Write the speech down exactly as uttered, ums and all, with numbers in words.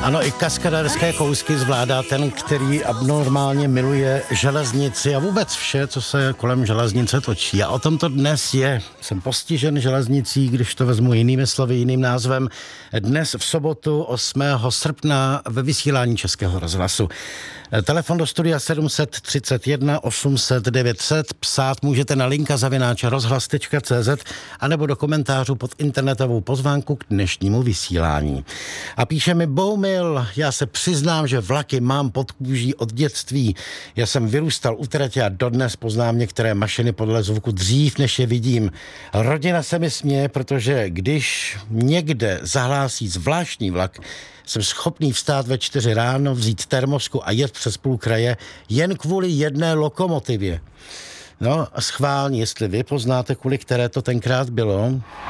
Ano, i kaskadérské kousky zvládá ten, který abnormálně miluje železnici a vůbec vše, co se kolem železnice točí. A o tom to dnes je. Jsem postižen železnicí, když to vezmu jinými slovy, jiným názvem. Dnes v sobotu osmého srpna ve vysílání Českého rozhlasu. Telefon do studia sedm set třicet jedna osm set devět set. Psát můžete na linka zavináč rozhlas tečka cé zet anebo do komentářů pod internetovou pozvánku k dnešnímu vysílání. A píše mi Boumil, já se přiznám, že vlaky mám pod kůží od dětství. Já jsem vyrůstal u tratě a dodnes poznám některé mašiny podle zvuku dřív, než je vidím. Rodina se mi směje, protože když někde zahlásí zvláštní vlak, jsem schopný vstát ve čtyři ráno, vzít termosku a jet přes půl kraje jen kvůli jedné lokomotivě. No a schválně, jestli vy poznáte, kvůli které to tenkrát bylo.